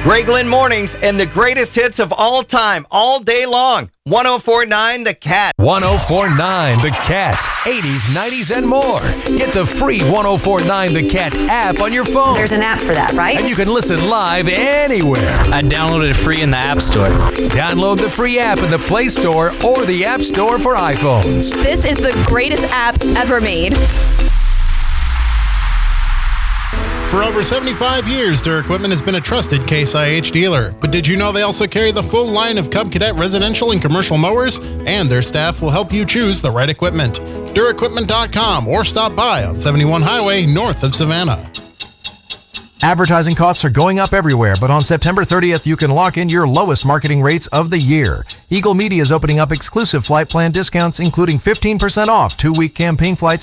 Greg Lynn Mornings and the greatest hits of all time, all day long. 104.9 The Cat. 104.9 The Cat. 80s, 90s, and more. Get the free 104.9 The Cat app on your phone. There's an app for that, right? And you can listen live anywhere. I downloaded it free in the App Store. Download the free app in the Play Store or the App Store for iPhones. This is the greatest app ever made. For over 75 years, Durr Equipment has been a trusted Case IH dealer. But did you know they also carry the full line of Cub Cadet residential and commercial mowers? And their staff will help you choose the right equipment. DurrEquipment.com or stop by on 71 Highway north of Savannah. Advertising costs are going up everywhere, but on September 30th, you can lock in your lowest marketing rates of the year. Eagle Media is opening up exclusive flight plan discounts, including 15% off 2-week campaign flights